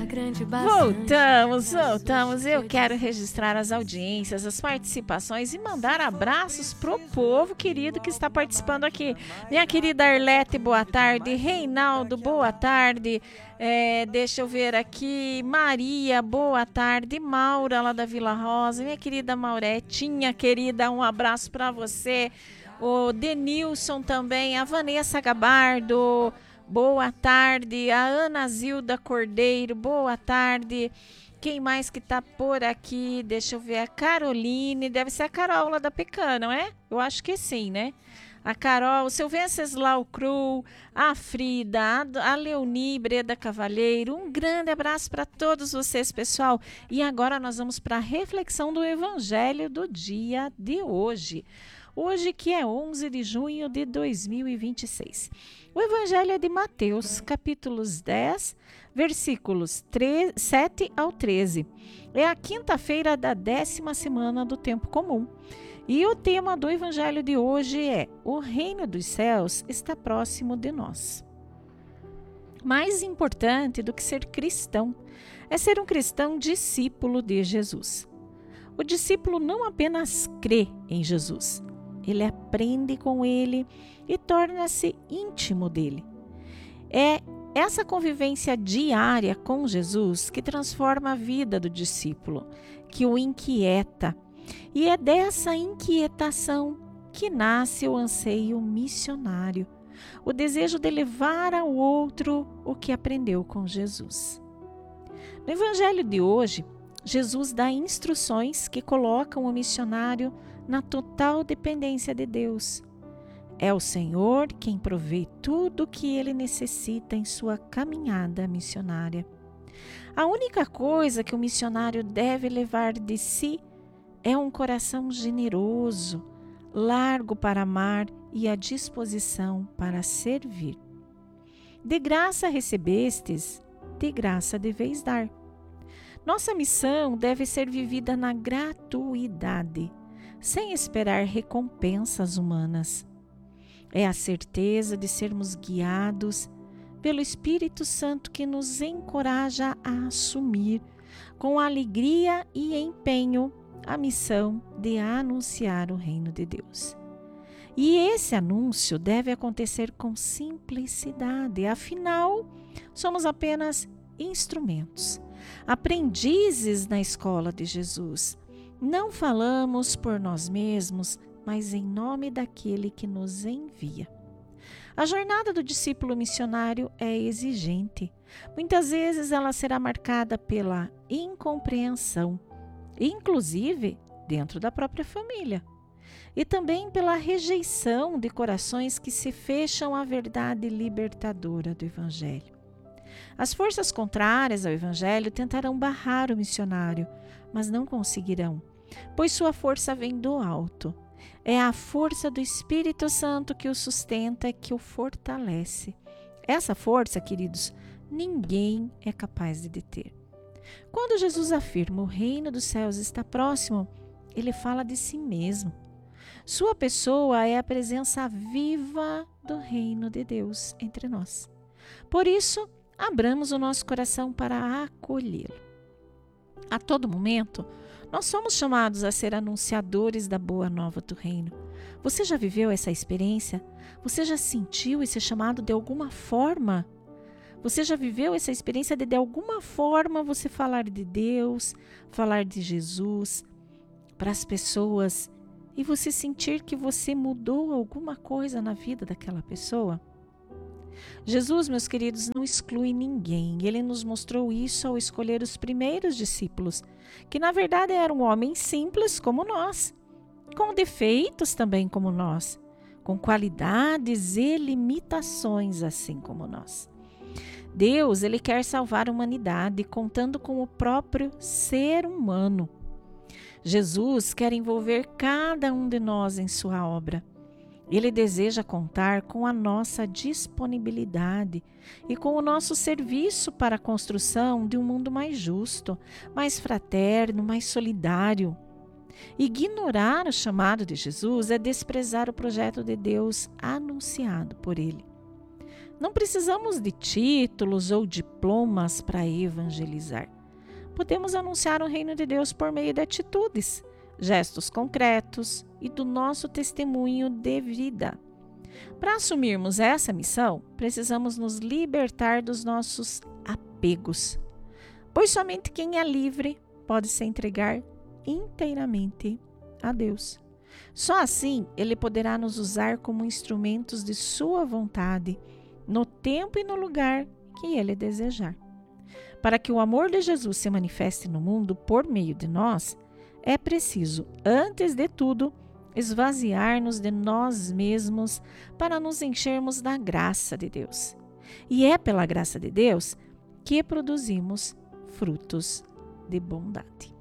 Voltamos. Eu quero registrar as audiências, as participações e mandar abraços pro povo querido que está participando aqui. Minha querida Arlete, boa tarde. Reinaldo, boa tarde. Deixa eu ver aqui. Maria, boa tarde. Maura, lá da Vila Rosa. Minha querida Mauretinha, querida, um abraço para você. O Denilson também. A Vanessa Gabardo, boa tarde. A Ana Zilda Cordeiro, boa tarde. Quem mais que tá por aqui? Deixa eu ver. A Caroline, deve ser a Carol lá da Pecan, não é? Eu acho que sim, né? A Carol, o seu Venceslau Cru, a Frida, a Leoni Breda Cavalheiro. Um grande abraço para todos vocês, pessoal. E agora nós vamos para a reflexão do Evangelho do dia de hoje. Hoje que é 11 de junho de 2026. O Evangelho é de Mateus, capítulos 10, versículos 7 ao 13. É a quinta-feira da 10ª semana do tempo comum. E o tema do Evangelho de hoje é: o reino dos céus está próximo de nós. Mais importante do que ser cristão é ser um cristão discípulo de Jesus. O discípulo não apenas crê em Jesus, ele aprende com ele e torna-se íntimo dele. É essa convivência diária com Jesus que transforma a vida do discípulo, que o inquieta. E é dessa inquietação que nasce o anseio missionário, o desejo de levar ao outro o que aprendeu com Jesus. No Evangelho de hoje, Jesus dá instruções que colocam o missionário na total dependência de Deus. É o Senhor quem provê tudo o que ele necessita em sua caminhada missionária. A única coisa que o missionário deve levar de si é um coração generoso, largo para amar e à disposição para servir. De graça recebestes, de graça deveis dar. Nossa missão deve ser vivida na gratuidade, sem esperar recompensas humanas. É a certeza de sermos guiados pelo Espírito Santo que nos encoraja a assumir, com alegria e empenho, a missão de anunciar o reino de Deus. E esse anúncio deve acontecer com simplicidade, afinal, somos apenas instrumentos, aprendizes na escola de Jesus. Não falamos por nós mesmos, mas em nome daquele que nos envia. A jornada do discípulo missionário é exigente. Muitas vezes ela será marcada pela incompreensão, inclusive dentro da própria família, e também pela rejeição de corações que se fecham à verdade libertadora do Evangelho. As forças contrárias ao Evangelho tentarão barrar o missionário, mas não conseguirão, pois sua força vem do alto. É a força do Espírito Santo que o sustenta e que o fortalece. Essa força, queridos, ninguém é capaz de deter. Quando Jesus afirma o reino dos céus está próximo, ele fala de si mesmo. Sua pessoa é a presença viva do reino de Deus entre nós. Por isso, abramos o nosso coração para acolhê-lo. A todo momento, nós somos chamados a ser anunciadores da boa nova do reino. Você já viveu essa experiência? Você já sentiu esse chamado de alguma forma? Você já viveu essa experiência de alguma forma você falar de Deus, falar de Jesus para as pessoas e você sentir que você mudou alguma coisa na vida daquela pessoa? Jesus, meus queridos, não exclui ninguém. Ele nos mostrou isso ao escolher os primeiros discípulos, que na verdade eram homens simples como nós, com defeitos também como nós, com qualidades e limitações assim como nós. Deus, ele quer salvar a humanidade, contando com o próprio ser humano. Jesus quer envolver cada um de nós em sua obra. Ele deseja contar com a nossa disponibilidade e com o nosso serviço para a construção de um mundo mais justo, mais fraterno, mais solidário. Ignorar o chamado de Jesus é desprezar o projeto de Deus anunciado por ele. Não precisamos de títulos ou diplomas para evangelizar. Podemos anunciar o reino de Deus por meio de atitudes, gestos concretos e do nosso testemunho de vida. Para assumirmos essa missão, precisamos nos libertar dos nossos apegos, pois somente quem é livre pode se entregar inteiramente a Deus. Só assim Ele poderá nos usar como instrumentos de sua vontade, no tempo e no lugar que Ele desejar. Para que o amor de Jesus se manifeste no mundo por meio de nós, é preciso, antes de tudo, esvaziar-nos de nós mesmos para nos enchermos da graça de Deus. E é pela graça de Deus que produzimos frutos de bondade.